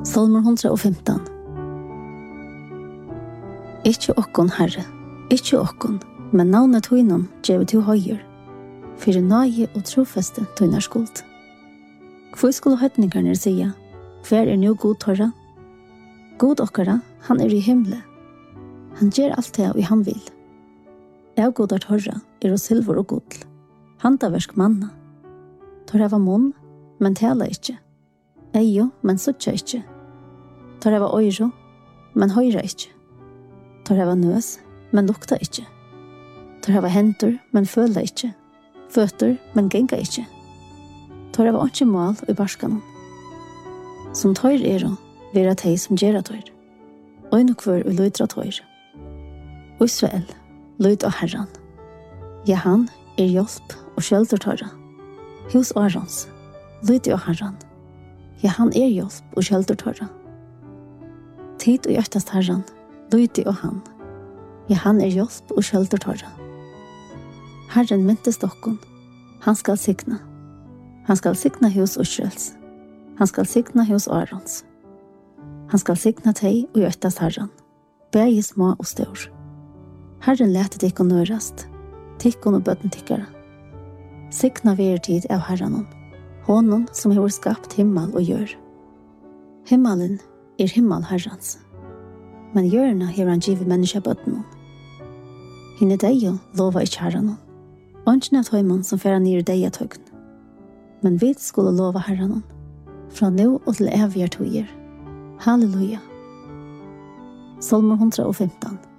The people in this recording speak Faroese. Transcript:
Salmer 115. Ikke okkon, Herre, ikke okkon, men navnet tøynum djevet til høyre, for nage og trofeste tøynar skuld. Hvor skulle høytningarne sia, hver nu god torra? God okkara, han i himle. Han gjer alt det og han vil. Jeg godar torra og silver og godl. Handaversk manna. Torra var munn, men tala ikkje. Eio, men suttja ikkje. Torra var øyro, men høyra ikkje. Torra var nøs, men lukta ikkje. Torra var hentur, men føla ikkje. Føtter, men genga ikkje. Torra var ikkje mål i barskanon. Som tøyr vera tei som gjerra tøyr. Øynukvør og løydra tøyr. Israel, løyd av Herran. Ja, han hjelp og skjelter tøyra. Hos Arons, løyd av Herran. Ja, han hjelp og skjelter tøyra. Tid og hjertast Herran, løyd av han. Ja, han hjelp og skjelter tøyra. Herren myntes dokkon. Han skal signa. Han skal signa hos Israels. Han skal signa hos Arons. Han skal signa teg og hjertast Herran. Begge små og stor. Herren lete tikkon nørast. Tikkon og bøtten tikkara. Signa vertid av Herranon. Honon som har skapt himmel og gjør. Himmelen himmel Herrans. Men gjørna har han givet menneska bøttenon. Hinne deio lova ikkje Herranon. Ønskene av tøymon som færa nir deia tøgn. Men vi skulle lova Herranon. Fra nå og til evige tøyer. Halleluja. Salmer 115.